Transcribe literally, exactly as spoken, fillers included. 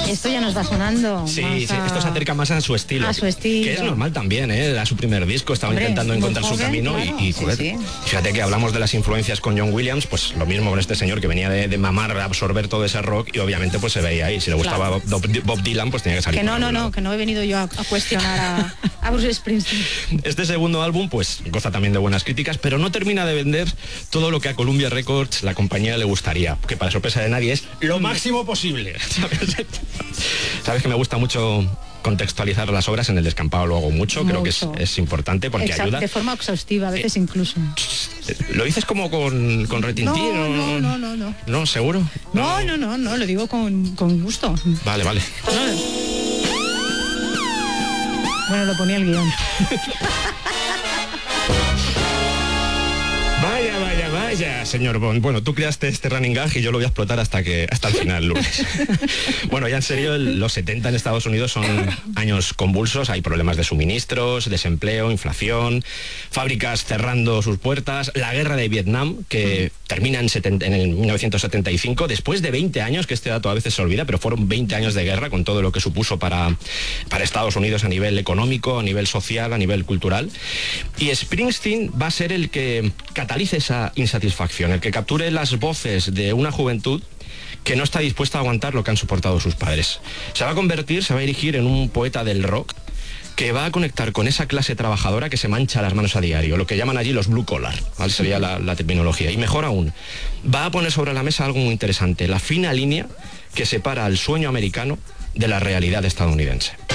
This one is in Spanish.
Esto ya nos va sonando. Sí, más sí, a... esto se acerca más a su estilo. A su estilo. Que es normal también, ¿eh? Era su primer disco, estaba Hombre, intentando muy encontrar joven, su camino claro. y, y Sí, joder, sí. fíjate que hablamos de las influencias con John Williams, pues lo mismo con este señor que venía de, de mamar, absorber todo ese rock y obviamente pues se veía ahí. Si le gustaba Claro. Bob, Bob Dylan, pues tenía que salir. Que no, por no, algún no, lado. que no he venido yo a, a cuestionar a, a Bruce Springsteen. Este segundo álbum pues goza también de buenas críticas, pero no termina de vender todo lo que a Columbia Records, la compañía, le gustaría, que para sorpresa de nadie es lo máximo posible. ¿Sabes? Sabes que me gusta mucho contextualizar las obras, en el descampado lo hago mucho, creo que es, Mucho. es importante porque Exacto, ayuda. de forma exhaustiva, a veces Eh, incluso. ¿Lo dices como con, con retintín? No, o- no, no, no, no. ¿No? ¿Seguro? No, no, no, no, lo digo con, con gusto. Vale, vale. Bueno, lo ponía el guión. Vaya, vaya, vaya, señor Bond. Bueno, tú creaste este running gag y yo lo voy a explotar hasta que hasta el final, lunes. Bueno, ya en serio, el- los setenta en Estados Unidos son años convulsos. Hay problemas de suministros, desempleo, inflación, fábricas cerrando sus puertas, la guerra de Vietnam, que termina en, setenta en el mil novecientos setenta y cinco, después de veinte años, que este dato a veces se olvida, pero fueron veinte años de guerra con todo lo que supuso para, para Estados Unidos a nivel económico, a nivel social, a nivel cultural. Y Springsteen va a ser el que catalice esa insatisfacción, el que capture las voces de una juventud que no está dispuesta a aguantar lo que han soportado sus padres. Se va a convertir, se va a erigir en un poeta del rock que va a conectar con esa clase trabajadora que se mancha las manos a diario, lo que llaman allí los blue collar, ¿vale? Sería la, la terminología. Y mejor aún, va a poner sobre la mesa algo muy interesante, la fina línea que separa al sueño americano de la realidad estadounidense.